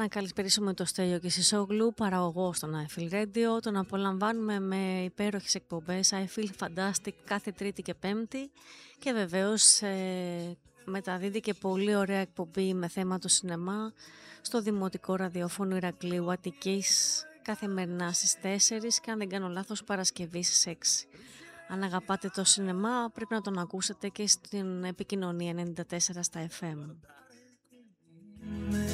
Να καλησπερίσουμε το Στέλιο Κεσισόγλου, παραγωγό στον iFeel Radio. Τον απολαμβάνουμε με υπέροχες εκπομπές I Feel Fantastic κάθε Τρίτη και Πέμπτη και βεβαίως μεταδίδει και πολύ ωραία εκπομπή με θέμα το σινεμά στο Δημοτικό Ραδιόφωνο Ηρακλείου Αττικής καθημερινά στις 4 και αν δεν κάνω λάθος Παρασκευή στις 6. Αν αγαπάτε το σινεμά πρέπει να τον ακούσετε και στην επικοινωνία 94 στα FM.